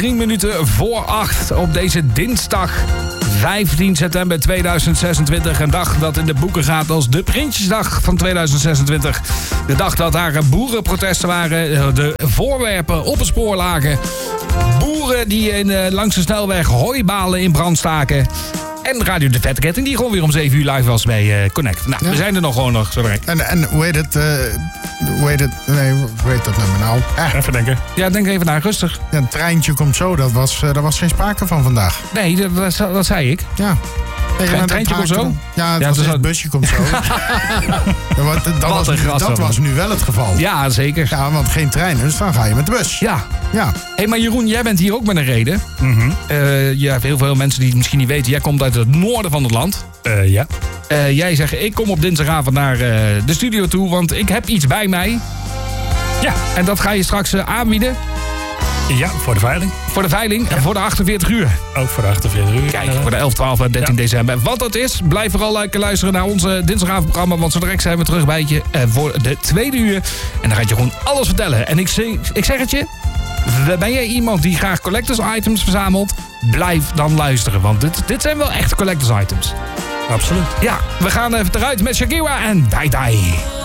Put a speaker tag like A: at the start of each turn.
A: 3 minuten voor 8 op deze dinsdag 15 september 2026. Een dag dat in de boeken gaat als de Prinsjesdag van 2026. De dag dat daar boerenprotesten waren, de voorwerpen op het spoor lagen. Boeren die langs de snelweg hooibalen in brand staken. En Radio de Vetketting die gewoon weer om 7 uur live was bij Connect. Nou, we zijn er nog zo direct.
B: En hoe heet het? Hoe heet dat nummer nou?
A: Even denken. Ja, denk even naar, rustig.
B: Ja, een treintje komt zo, daar was geen sprake van vandaag.
A: Nee, dat zei ik.
B: Ja.
A: Een treintje komt zo?
B: Ja, het busje komt zo. Dat was nu wel het geval.
A: Ja, zeker.
B: Ja, want geen trein, dus dan ga je met de bus.
A: Ja. Hé, maar Jeroen, jij bent hier ook met een reden. Je hebt heel veel mensen die het misschien niet weten. Jij komt uit het noorden van het land.
C: Ja.
A: Jij zegt, ik kom op dinsdagavond naar de studio toe, want ik heb iets bij mij. Ja. En dat ga je straks aanbieden.
C: Ja, voor de veiling.
A: Voor de veiling en voor de 48 uur.
C: Ook voor de 48 uur.
A: Kijk, voor de 11, 12 en 13 december. Wat dat is, blijf vooral lekker luisteren naar onze dinsdagavondprogramma. Want zo direct zijn we terug bij je voor de tweede uur. En dan gaat je gewoon alles vertellen. En ik zeg het je, ben jij iemand die graag collectors items verzamelt? Blijf dan luisteren, want dit zijn wel echt collectors items.
C: Absoluut.
A: Ja, we gaan even eruit met Shakira en Die Die.